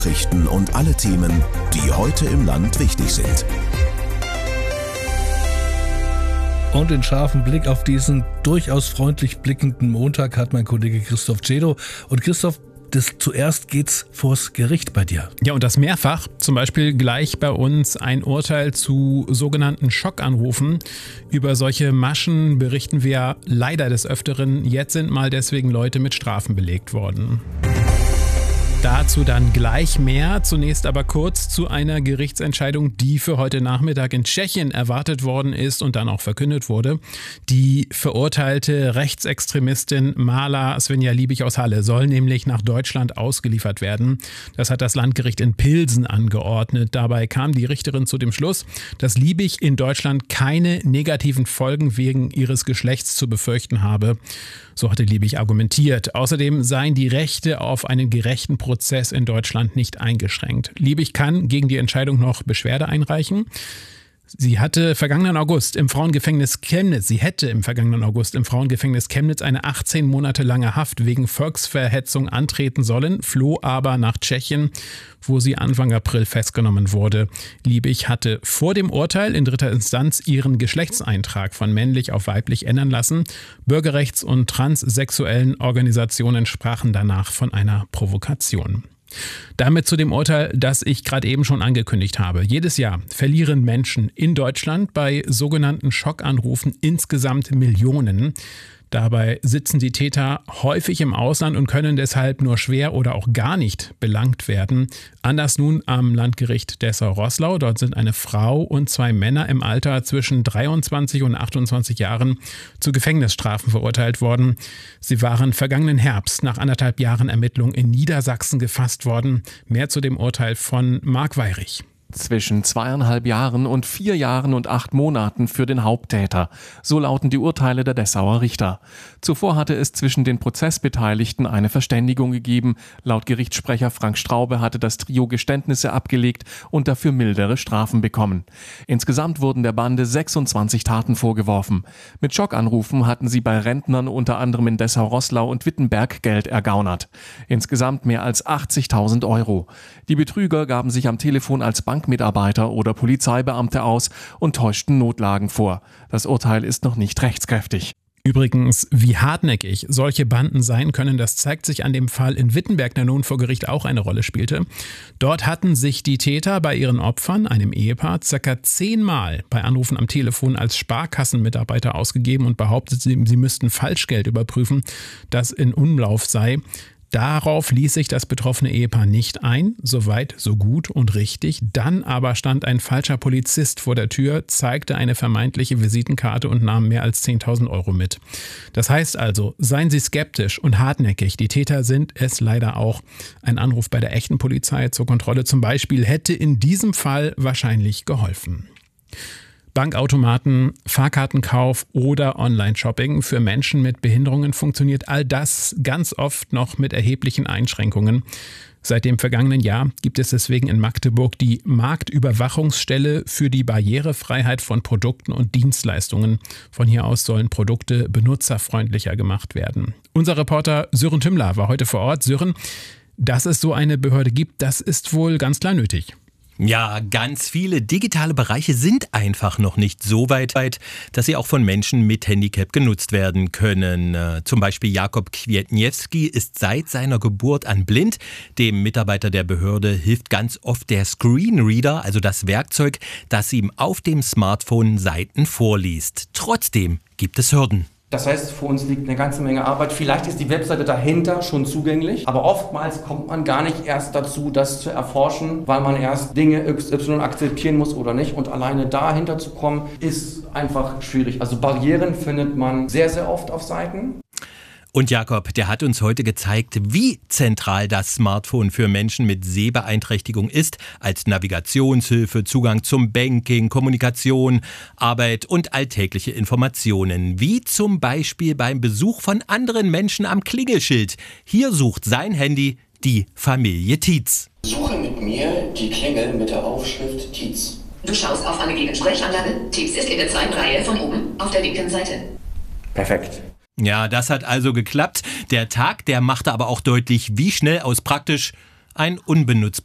Nachrichten und alle Themen, die heute im Land wichtig sind. Und den scharfen Blick auf diesen durchaus freundlich blickenden Montag hat mein Kollege Christoph Cedo. Und Christoph, zuerst geht's vors Gericht bei dir. Ja, und das mehrfach. Zum Beispiel gleich bei uns ein Urteil zu sogenannten Schockanrufen. Über solche Maschen berichten wir leider des Öfteren. Jetzt sind mal deswegen Leute mit Strafen belegt worden. Dazu dann gleich mehr. Zunächst aber kurz zu einer Gerichtsentscheidung, die für heute Nachmittag in Tschechien erwartet worden ist und dann auch verkündet wurde. Die verurteilte Rechtsextremistin Marla Svenja Liebig aus Halle soll nämlich nach Deutschland ausgeliefert werden. Das hat das Landgericht in Pilsen angeordnet. Dabei kam die Richterin zu dem Schluss, dass Liebig in Deutschland keine negativen Folgen wegen ihres Geschlechts zu befürchten habe. So hatte Liebig argumentiert. Außerdem seien die Rechte auf einen gerechten Prozess in Deutschland nicht eingeschränkt. Liebig kann gegen die Entscheidung noch Beschwerde einreichen. Sie hätte im vergangenen August im Frauengefängnis Chemnitz eine 18 Monate lange Haft wegen Volksverhetzung antreten sollen, floh aber nach Tschechien, wo sie Anfang April festgenommen wurde. Liebig hatte vor dem Urteil in dritter Instanz ihren Geschlechtseintrag von männlich auf weiblich ändern lassen. Bürgerrechts- und transsexuellen Organisationen sprachen danach von einer Provokation. Damit zu dem Urteil, das ich gerade eben schon angekündigt habe. Jedes Jahr verlieren Menschen in Deutschland bei sogenannten Schockanrufen insgesamt Millionen. Dabei sitzen die Täter häufig im Ausland und können deshalb nur schwer oder auch gar nicht belangt werden. Anders nun am Landgericht Dessau-Roßlau. Dort sind eine Frau und 2 Männer im Alter zwischen 23 und 28 Jahren zu Gefängnisstrafen verurteilt worden. Sie waren vergangenen Herbst nach 1,5 Jahren Ermittlung in Niedersachsen gefasst worden. Mehr zu dem Urteil von Marc Weyrich. Zwischen 2,5 Jahren und 4 Jahren und 8 Monaten für den Haupttäter. So lauten die Urteile der Dessauer Richter. Zuvor hatte es zwischen den Prozessbeteiligten eine Verständigung gegeben. Laut Gerichtssprecher Frank Straube hatte das Trio Geständnisse abgelegt und dafür mildere Strafen bekommen. Insgesamt wurden der Bande 26 Taten vorgeworfen. Mit Schockanrufen hatten sie bei Rentnern unter anderem in Dessau-Roßlau und Wittenberg Geld ergaunert. Insgesamt mehr als 80.000 Euro. Die Betrüger gaben sich am Telefon als Bankmitarbeiter oder Polizeibeamte aus und täuschten Notlagen vor. Das Urteil ist noch nicht rechtskräftig. Übrigens, wie hartnäckig solche Banden sein können, das zeigt sich an dem Fall in Wittenberg, der nun vor Gericht auch eine Rolle spielte. Dort hatten sich die Täter bei ihren Opfern, einem Ehepaar, ca. 10-mal bei Anrufen am Telefon als Sparkassenmitarbeiter ausgegeben und behauptet, sie müssten Falschgeld überprüfen, das in Umlauf sei. Darauf ließ sich das betroffene Ehepaar nicht ein, soweit so gut und richtig. Dann aber stand ein falscher Polizist vor der Tür, zeigte eine vermeintliche Visitenkarte und nahm mehr als 10.000 Euro mit. Das heißt also, seien Sie skeptisch und hartnäckig. Die Täter sind es leider auch. Ein Anruf bei der echten Polizei zur Kontrolle zum Beispiel hätte in diesem Fall wahrscheinlich geholfen. Bankautomaten, Fahrkartenkauf oder Online-Shopping für Menschen mit Behinderungen funktioniert all das ganz oft noch mit erheblichen Einschränkungen. Seit dem vergangenen Jahr gibt es deswegen in Magdeburg die Marktüberwachungsstelle für die Barrierefreiheit von Produkten und Dienstleistungen. Von hier aus sollen Produkte benutzerfreundlicher gemacht werden. Unser Reporter Sören Tümmler war heute vor Ort. Sören, dass es so eine Behörde gibt, das ist wohl ganz klar nötig. Ja, ganz viele digitale Bereiche sind einfach noch nicht so weit, dass sie auch von Menschen mit Handicap genutzt werden können. Zum Beispiel Jakob Kwietniewski ist seit seiner Geburt an blind. Dem Mitarbeiter der Behörde hilft ganz oft der Screenreader, also das Werkzeug, das ihm auf dem Smartphone Seiten vorliest. Trotzdem gibt es Hürden. Das heißt, vor uns liegt eine ganze Menge Arbeit. Vielleicht ist die Webseite dahinter schon zugänglich, aber oftmals kommt man gar nicht erst dazu, das zu erforschen, weil man erst Dinge XY akzeptieren muss oder nicht. Und alleine dahinter zu kommen, ist einfach schwierig. Also Barrieren findet man sehr, sehr oft auf Seiten. Und Jakob, der hat uns heute gezeigt, wie zentral das Smartphone für Menschen mit Sehbeeinträchtigung ist, als Navigationshilfe, Zugang zum Banking, Kommunikation, Arbeit und alltägliche Informationen, wie zum Beispiel beim Besuch von anderen Menschen am Klingelschild. Hier sucht sein Handy die Familie Tietz. Suche mit mir die Klingel mit der Aufschrift Tietz. Du schaust auf angegeben Sprechanlage. Tietz ist in der zweiten Reihe von oben auf der linken Seite. Perfekt. Ja, das hat also geklappt. Der Tag, der machte aber auch deutlich, wie schnell aus praktisch ein unbenutzbares